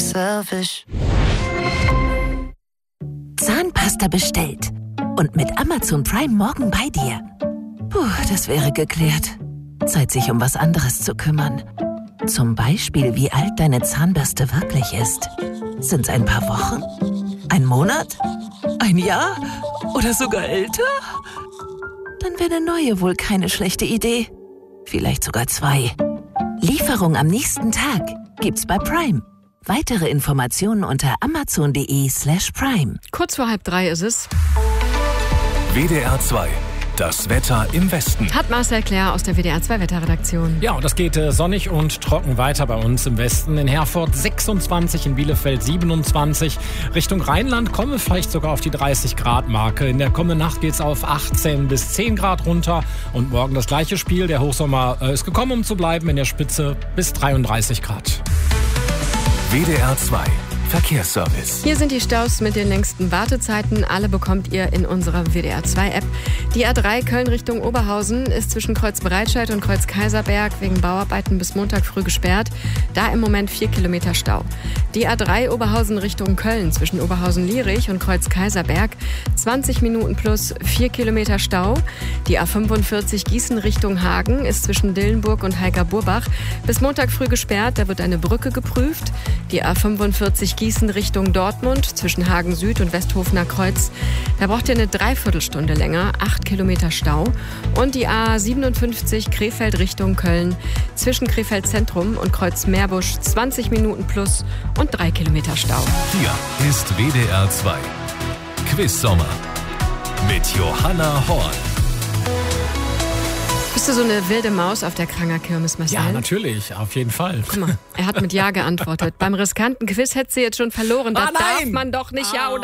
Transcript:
selfish. Zahnpasta bestellt. Und mit Amazon Prime morgen bei dir. Puh, das wäre geklärt. Zeit, sich um was anderes zu kümmern. Zum Beispiel, wie alt deine Zahnbürste wirklich ist. Sind's ein paar Wochen? Ein Monat? Ein Jahr? Oder sogar älter? Dann wäre eine neue wohl keine schlechte Idee. Vielleicht sogar 2. Lieferung am nächsten Tag gibt's bei Prime. Weitere Informationen unter amazon.de/prime. Kurz vor 2:30 ist es. WDR 2. Das Wetter im Westen. Hat Marcel Claire aus der WDR 2 Wetterredaktion. Ja, und das geht sonnig und trocken weiter bei uns im Westen. In Herford 26, in Bielefeld 27. Richtung Rheinland kommen wir vielleicht sogar auf die 30-Grad-Marke. In der kommenden Nacht geht es auf 18 bis 10 Grad runter. Und morgen das gleiche Spiel. Der Hochsommer ist gekommen, um zu bleiben. In der Spitze bis 33 Grad. WDR 2. Verkehrsservice. Hier sind die Staus mit den längsten Wartezeiten. Alle bekommt ihr in unserer WDR 2 App. Die A3 Köln Richtung Oberhausen ist zwischen Kreuz Breitscheid und Kreuz Kaiserberg wegen Bauarbeiten bis Montag früh gesperrt. Da im Moment 4 Kilometer Stau. Die A3 Oberhausen Richtung Köln zwischen Oberhausen-Lierich und Kreuz Kaiserberg 20 Minuten plus 4 Kilometer Stau. Die A45 Gießen Richtung Hagen ist zwischen Dillenburg und Heiger-Burbach bis Montag früh gesperrt. Da wird eine Brücke geprüft. Die A45 Gießen Richtung Dortmund zwischen Hagen Süd und Westhofener Kreuz. Da braucht ihr eine Dreiviertelstunde länger, 8 Kilometer Stau. Und die A57 Krefeld Richtung Köln zwischen Krefeld Zentrum und Kreuz Meerbusch 20 Minuten plus und 3 Kilometer Stau. Hier ist WDR 2. Quiz Sommer mit Johanna Horn. Bist du so eine wilde Maus auf der Kranger Kirmes, Marcel? Ja, natürlich, auf jeden Fall. Guck mal, er hat mit Ja geantwortet. Beim riskanten Quiz hättest du jetzt schon verloren. Das darf man doch nicht, ja oder